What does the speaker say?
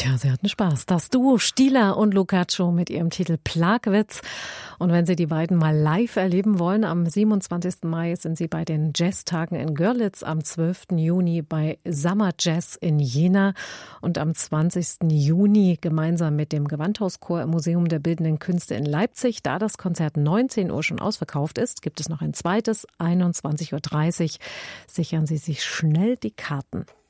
Tja, sie hatten Spaß. Das Duo Stieler und Lucaccio mit ihrem Titel Plagwitz. Und wenn Sie die beiden mal live erleben wollen, am 27. Mai sind sie bei den Jazztagen in Görlitz, am 12. Juni bei Summer Jazz in Jena und am 20. Juni gemeinsam mit dem Gewandhauschor im Museum der Bildenden Künste in Leipzig. Da das Konzert 19 Uhr schon ausverkauft ist, gibt es noch ein zweites, 21.30 Uhr. Sichern Sie sich schnell die Karten.